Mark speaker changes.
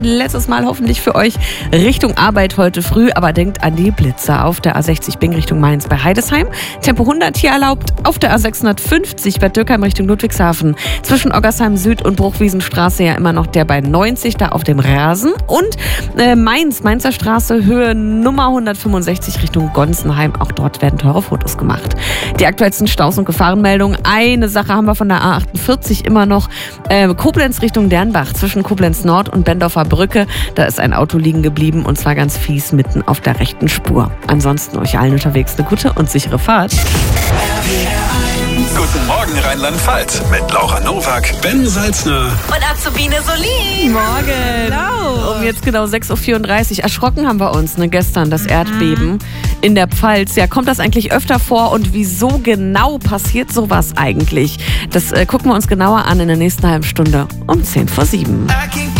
Speaker 1: Letztes Mal hoffentlich für euch Richtung Arbeit heute früh, aber denkt an die Blitzer auf der A60 Bing Richtung Mainz bei Heidesheim. Tempo 100 hier erlaubt auf der A650 bei Dürkheim Richtung Ludwigshafen. Zwischen Oggersheim Süd und Bruchwiesenstraße ja immer noch der bei 90 da auf dem Rasen. Und Mainzer Straße Höhe Nummer 165 Richtung Gonsenheim. Auch dort werden teure Fotos gemacht. Die aktuellsten Staus und Gefahrenmeldungen. Eine Sache haben wir von der A48 immer noch. Koblenz Richtung Dernbach zwischen Koblenz Nord und Bendorfer Brücke. Da ist ein Auto liegen geblieben und zwar ganz fies mitten auf der rechten Spur. Ansonsten euch allen unterwegs eine gute und sichere Fahrt.
Speaker 2: Guten Morgen Rheinland-Pfalz mit Laura Nowak, Ben Salzner
Speaker 3: und Azubine Solin.
Speaker 1: Morgen. Hello. Um jetzt genau 6.34 Uhr. Erschrocken haben wir uns gestern, das Erdbeben in der Pfalz. Ja, kommt das eigentlich öfter vor und wieso genau passiert sowas eigentlich? Das gucken wir uns genauer an in der nächsten halben Stunde um 6:50.